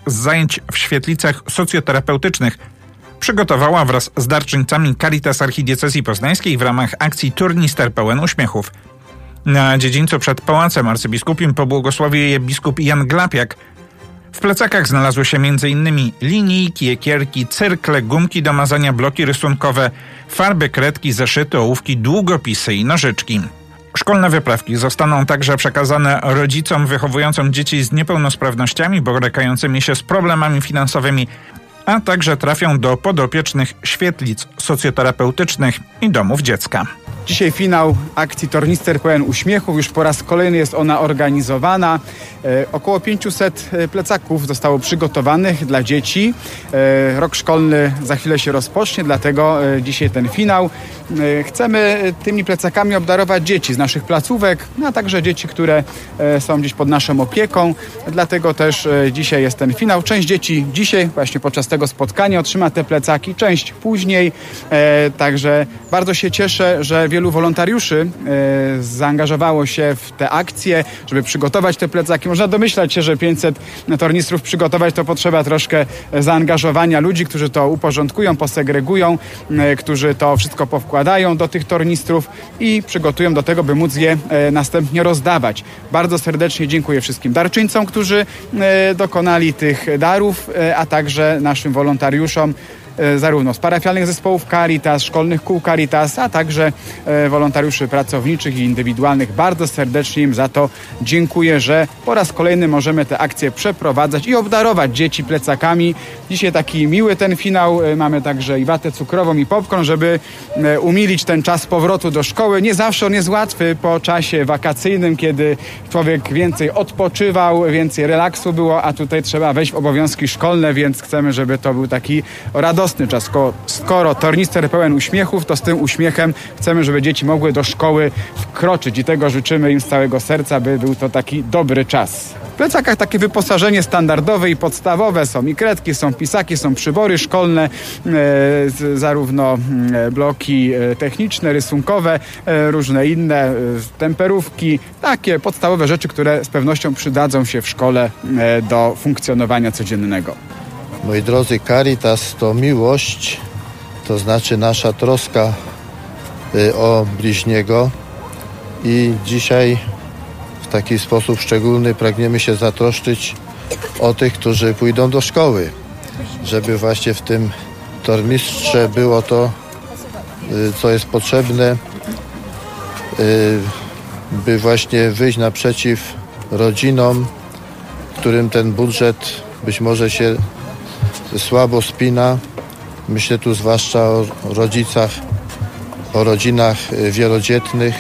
z zajęć w świetlicach socjoterapeutycznych przygotowała wraz z darczyńcami Caritas Archidiecezji Poznańskiej w ramach akcji Turnister pełen uśmiechów. Na dziedzińcu przed Pałacem Arcybiskupim pobłogosławił je biskup Jan Glapiak. W plecakach znalazły się m.in. linijki, ekierki, cyrkle, gumki do mazania, bloki rysunkowe, farby, kredki, zeszyty, ołówki, długopisy i nożyczki. Szkolne wyprawki zostaną także przekazane rodzicom wychowującym dzieci z niepełnosprawnościami, borykającymi się z problemami finansowymi, a także trafią do podopiecznych świetlic socjoterapeutycznych i domów dziecka. Dzisiaj finał akcji Tornister pełen uśmiechów. Już po raz kolejny jest ona organizowana. Około 500 plecaków zostało przygotowanych dla dzieci. Rok szkolny za chwilę się rozpocznie, dlatego dzisiaj ten finał. Chcemy tymi plecakami obdarować dzieci z naszych placówek, a także dzieci, które są gdzieś pod naszą opieką. Dlatego też dzisiaj jest ten finał. Część dzieci dzisiaj, właśnie podczas tego spotkania, otrzyma te plecaki, część później. Także bardzo się cieszę, że wielu wolontariuszy zaangażowało się w te akcje, żeby przygotować te plecaki. Można domyślać się, że 500 tornistrów przygotować to potrzeba troszkę zaangażowania ludzi, którzy to uporządkują, posegregują, którzy to wszystko powkładają do tych tornistrów i przygotują do tego, by móc je następnie rozdawać. Bardzo serdecznie dziękuję wszystkim darczyńcom, którzy dokonali tych darów, a także naszym wolontariuszom zarówno z parafialnych zespołów Caritas, szkolnych kół Caritas, a także wolontariuszy pracowniczych i indywidualnych. Bardzo serdecznie im za to dziękuję, że po raz kolejny możemy te akcje przeprowadzać i obdarować dzieci plecakami. Dzisiaj taki miły ten finał. Mamy także i watę cukrową, i popcorn, żeby umilić ten czas powrotu do szkoły. Nie zawsze on jest łatwy po czasie wakacyjnym, kiedy człowiek więcej odpoczywał, więcej relaksu było, a tutaj trzeba wejść w obowiązki szkolne, więc chcemy, żeby to był taki radosny czas. Skoro tornister pełen uśmiechów, to z tym uśmiechem chcemy, żeby dzieci mogły do szkoły wkroczyć i tego życzymy im z całego serca, by był to taki dobry czas. W plecakach takie wyposażenie standardowe i podstawowe. Są i kredki, są pisaki, są przybory szkolne, zarówno bloki techniczne, rysunkowe, różne inne, temperówki. Takie podstawowe rzeczy, które z pewnością przydadzą się w szkole do funkcjonowania codziennego. Moi drodzy, Caritas to miłość, to znaczy nasza troska o bliźniego i dzisiaj w taki sposób szczególny pragniemy się zatroszczyć o tych, którzy pójdą do szkoły, żeby właśnie w tym tornistrze było to, co jest potrzebne, by właśnie wyjść naprzeciw rodzinom, którym ten budżet być może się słabo spina. Myślę tu zwłaszcza o rodzicach, o rodzinach wielodzietnych.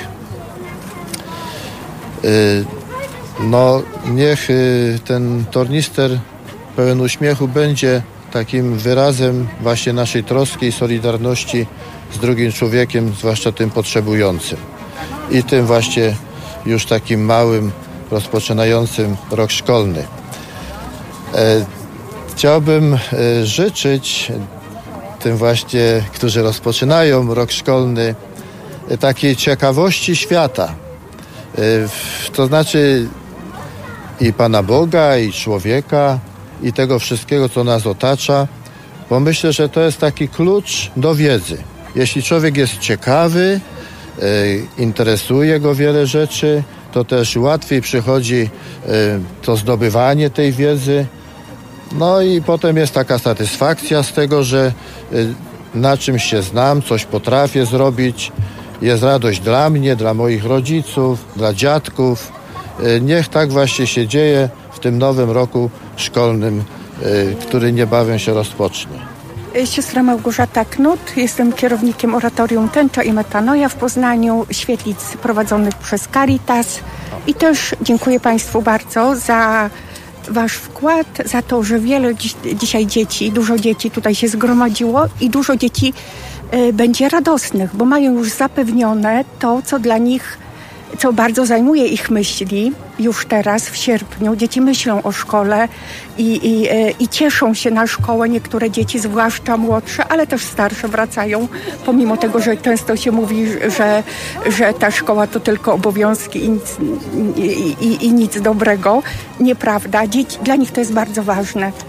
No niech ten tornister pełen uśmiechu będzie takim wyrazem właśnie naszej troski i solidarności z drugim człowiekiem, zwłaszcza tym potrzebującym. I tym właśnie już takim małym, rozpoczynającym rok szkolny. Chciałbym życzyć tym właśnie, którzy rozpoczynają rok szkolny, takiej ciekawości świata. To znaczy i Pana Boga, i człowieka, i tego wszystkiego, co nas otacza, bo myślę, że to jest taki klucz do wiedzy. Jeśli człowiek jest ciekawy, interesuje go wiele rzeczy, to też łatwiej przychodzi to zdobywanie tej wiedzy. No i potem jest taka satysfakcja z tego, że na czymś się znam, coś potrafię zrobić. Jest radość dla mnie, dla moich rodziców, dla dziadków. Niech tak właśnie się dzieje w tym nowym roku szkolnym, który niebawem się rozpocznie. Siostra Małgorzata Knut, jestem kierownikiem oratorium Tęcza i Metanoja w Poznaniu, świetlic prowadzonych przez Caritas i też dziękuję Państwu bardzo za Wasz wkład, za to, że wiele dzisiaj dzieci, dużo dzieci tutaj się zgromadziło i dużo dzieci będzie radosnych, bo mają już zapewnione to, co dla nich, co bardzo zajmuje ich myśli już teraz w sierpniu. Dzieci myślą o szkole i cieszą się na szkołę. Niektóre dzieci, zwłaszcza młodsze, ale też starsze wracają, pomimo tego, że często się mówi, że ta szkoła to tylko obowiązki i nic dobrego. Nieprawda. Dla nich to jest bardzo ważne.